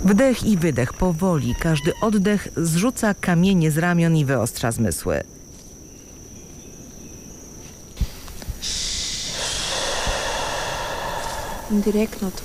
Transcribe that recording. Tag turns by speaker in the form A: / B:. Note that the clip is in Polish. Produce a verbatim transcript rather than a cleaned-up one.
A: Wdech i wydech powoli. Każdy oddech zrzuca kamienie z ramion i wyostrza zmysły.
B: Direktno